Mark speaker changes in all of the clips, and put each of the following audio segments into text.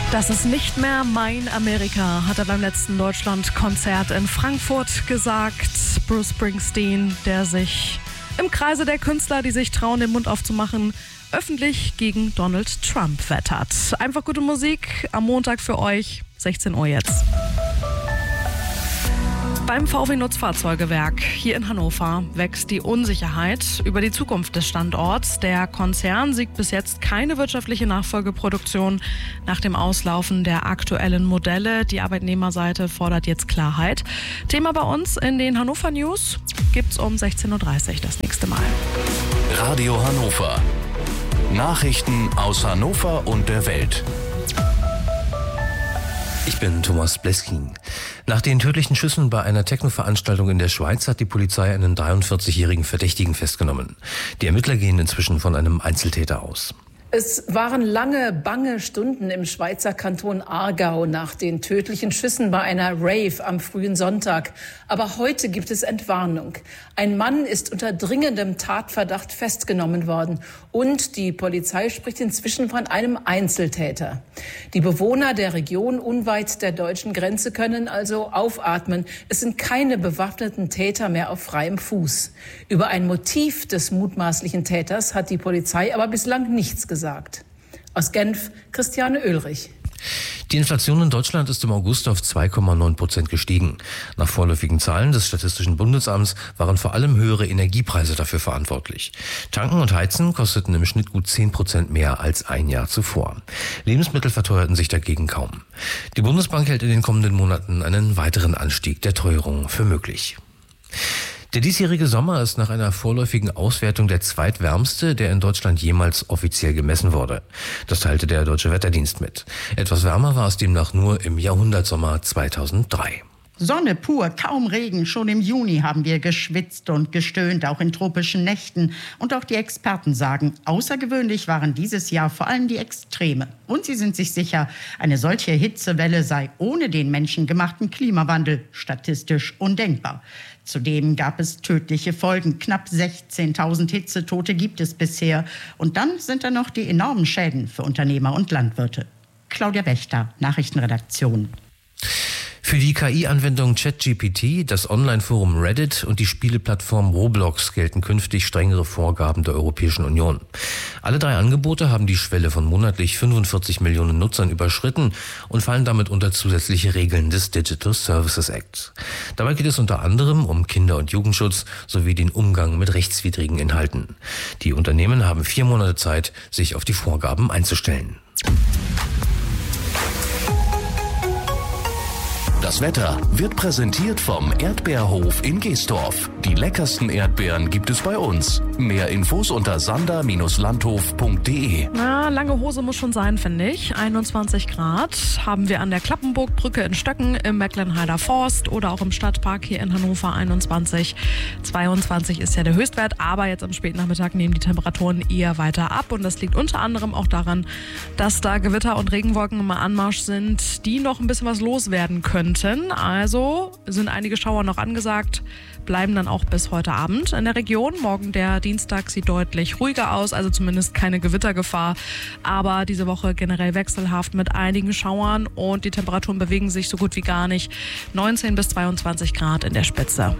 Speaker 1: Das ist nicht mehr mein Amerika, hat er beim letzten Deutschlandkonzert in Frankfurt gesagt. Bruce Springsteen, der sich im Kreise der Künstler, die sich trauen, den Mund aufzumachen, öffentlich gegen Donald Trump wettert. Einfach gute Musik am Montag für euch, 16 Uhr jetzt. Beim VW Nutzfahrzeugewerk hier in Hannover wächst die Unsicherheit über die Zukunft des Standorts. Der Konzern sieht bis jetzt keine wirtschaftliche Nachfolgeproduktion nach dem Auslaufen der aktuellen Modelle. Die Arbeitnehmerseite fordert jetzt Klarheit. Thema bei uns in den Hannover News gibt's um 16.30 Uhr das nächste Mal.
Speaker 2: Radio Hannover. Nachrichten aus Hannover und der Welt.
Speaker 3: Ich bin Thomas Bleskin. Nach den tödlichen Schüssen bei einer Techno-Veranstaltung in der Schweiz hat die Polizei einen 43-jährigen Verdächtigen festgenommen. Die Ermittler gehen inzwischen von einem Einzeltäter aus.
Speaker 4: Es waren lange, bange Stunden im Schweizer Kanton Aargau nach den tödlichen Schüssen bei einer Rave am frühen Sonntag. Aber heute gibt es Entwarnung. Ein Mann ist unter dringendem Tatverdacht festgenommen worden. Und die Polizei spricht inzwischen von einem Einzeltäter. Die Bewohner der Region unweit der deutschen Grenze können also aufatmen. Es sind keine bewaffneten Täter mehr auf freiem Fuß. Über ein Motiv des mutmaßlichen Täters hat die Polizei aber bislang nichts gesagt. Aus Genf, Christiane Oehlrich.
Speaker 3: Die Inflation in Deutschland ist im August auf 2,9% gestiegen. Nach vorläufigen Zahlen des Statistischen Bundesamts waren vor allem höhere Energiepreise dafür verantwortlich. Tanken und Heizen kosteten im Schnitt gut 10% mehr als ein Jahr zuvor. Lebensmittel verteuerten sich dagegen kaum. Die Bundesbank hält in den kommenden Monaten einen weiteren Anstieg der Teuerung für möglich. Der diesjährige Sommer ist nach einer vorläufigen Auswertung der zweitwärmste, der in Deutschland jemals offiziell gemessen wurde. Das teilte der Deutsche Wetterdienst mit. Etwas wärmer war es demnach nur im Jahrhundertsommer 2003.
Speaker 5: Sonne pur, kaum Regen. Schon im Juni haben wir geschwitzt und gestöhnt, auch in tropischen Nächten. Und auch die Experten sagen, außergewöhnlich waren dieses Jahr vor allem die Extreme. Und sie sind sich sicher, eine solche Hitzewelle sei ohne den menschengemachten Klimawandel statistisch undenkbar. Zudem gab es tödliche Folgen. Knapp 16.000 Hitzetote gibt es bisher. Und dann sind da noch die enormen Schäden für Unternehmer und Landwirte. Claudia Wächter, Nachrichtenredaktion.
Speaker 3: Für die KI-Anwendung ChatGPT, das Online-Forum Reddit und die Spieleplattform Roblox gelten künftig strengere Vorgaben der Europäischen Union. Alle drei Angebote haben die Schwelle von monatlich 45 Millionen Nutzern überschritten und fallen damit unter zusätzliche Regeln des Digital Services Act. Dabei geht es unter anderem um Kinder- und Jugendschutz sowie den Umgang mit rechtswidrigen Inhalten. Die Unternehmen haben 4 Monate Zeit, sich auf die Vorgaben einzustellen.
Speaker 2: Das Wetter wird präsentiert vom Erdbeerhof in Geesdorf. Die leckersten Erdbeeren gibt es bei uns. Mehr Infos unter sander-landhof.de.
Speaker 1: Na, lange Hose muss schon sein, finde ich. 21 Grad haben wir an der Klappenburgbrücke in Stöcken, im Mecklenheider Forst oder auch im Stadtpark hier in Hannover 21. 22 ist ja der Höchstwert, aber jetzt am Spätnachmittag nehmen die Temperaturen eher weiter ab. Und das liegt unter anderem auch daran, dass da Gewitter und Regenwolken im Anmarsch sind, die noch ein bisschen was loswerden könnten. Also sind einige Schauer noch angesagt, bleiben dann auch bis heute Abend in der Region. Morgen der Dienstag sieht deutlich ruhiger aus, also zumindest keine Gewittergefahr. Aber diese Woche generell wechselhaft mit einigen Schauern und die Temperaturen bewegen sich so gut wie gar nicht. 19 bis 22 Grad in der Spitze.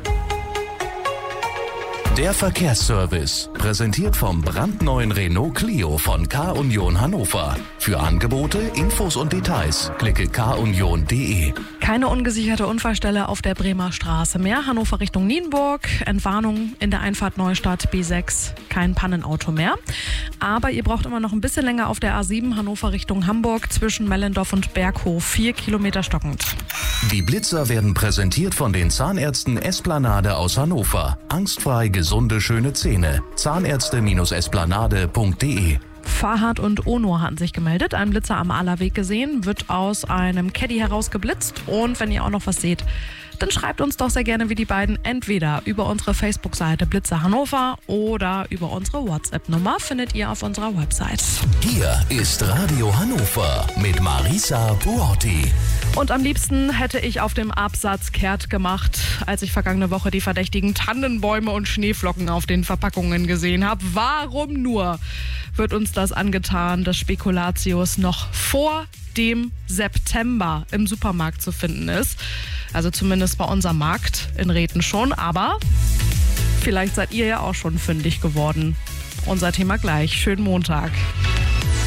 Speaker 2: Der Verkehrsservice, präsentiert vom brandneuen Renault Clio von K-Union Hannover. Für Angebote, Infos und Details klicke kunion.de.
Speaker 1: Keine ungesicherte Unfallstelle auf der Bremer Straße mehr. Hannover Richtung Nienburg. Entwarnung in der Einfahrt Neustadt B6. Kein Pannenauto mehr. Aber ihr braucht immer noch ein bisschen länger auf der A7 Hannover Richtung Hamburg zwischen Mellendorf und Berghof. 4 Kilometer stockend.
Speaker 2: Die Blitzer werden präsentiert von den Zahnärzten Esplanade aus Hannover. Angstfrei gesunde, schöne Zähne. Zahnärzte-esplanade.de.
Speaker 1: Fahrrad und Onur hatten sich gemeldet. Ein Blitzer am Ahlerweg gesehen, wird aus einem Caddy herausgeblitzt. Und wenn ihr auch noch was seht, dann schreibt uns doch sehr gerne wie die beiden entweder über unsere Facebook-Seite Blitzer Hannover oder über unsere WhatsApp-Nummer, findet ihr auf unserer Website.
Speaker 2: Hier ist Radio Hannover mit Marisa Buotti.
Speaker 1: Und am liebsten hätte ich auf dem Absatz kehrt gemacht, als ich vergangene Woche die verdächtigen Tannenbäume und Schneeflocken auf den Verpackungen gesehen habe. Warum nur wird uns das angetan, des Spekulatius noch vor dem September im Supermarkt zu finden ist. Also zumindest bei unserem Markt in Rhethen schon, aber vielleicht seid ihr ja auch schon fündig geworden. Unser Thema gleich. Schönen Montag.